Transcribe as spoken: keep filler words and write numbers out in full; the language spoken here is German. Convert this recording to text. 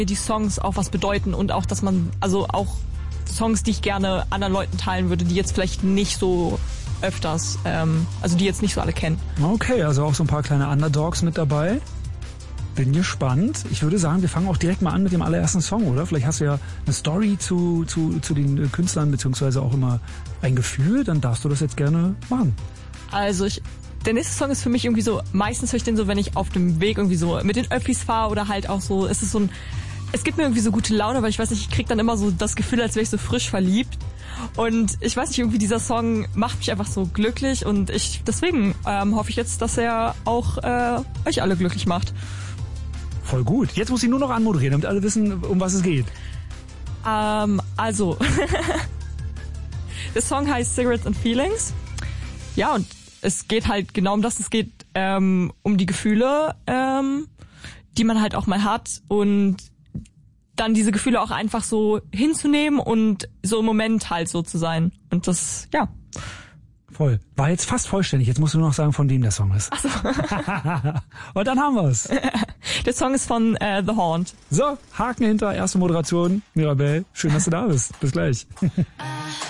die Songs auch was bedeuten und auch, dass man, also auch Songs, die ich gerne anderen Leuten teilen würde, die jetzt vielleicht nicht so öfters, ähm, also die jetzt nicht so alle kennen. Okay, also auch so ein paar kleine Underdogs mit dabei. Bin gespannt. Ich würde sagen, wir fangen auch direkt mal an mit dem allerersten Song, oder? Vielleicht hast du ja eine Story zu, zu, zu den Künstlern, beziehungsweise auch immer ein Gefühl, dann darfst du das jetzt gerne machen. Also ich, der nächste Song ist für mich irgendwie so, meistens höre ich den so, wenn ich auf dem Weg irgendwie so mit den Öffis fahre oder halt auch so, es ist so ein, es gibt mir irgendwie so gute Laune, weil ich weiß nicht, ich krieg dann immer so das Gefühl, als wäre ich so frisch verliebt. Und ich weiß nicht, irgendwie dieser Song macht mich einfach so glücklich und ich, deswegen ähm, hoffe ich jetzt, dass er auch äh, euch alle glücklich macht. Voll gut. Jetzt muss ich nur noch anmoderieren, damit alle wissen, um was es geht. Ähm, also, der Song heißt Cigarettes and Feelings. Ja, und es geht halt genau um das. Es geht ähm, um die Gefühle, ähm, die man halt auch mal hat und dann diese Gefühle auch einfach so hinzunehmen und so im Moment halt so zu sein. Und das, ja. Voll. War jetzt fast vollständig. Jetzt musst du nur noch sagen, von wem der Song ist. Ach so. Und dann haben wir's. Der Song ist von äh, The Haunt. So, Haken hinter, erste Moderation. Mirabelle, schön, dass du da bist. Bis gleich.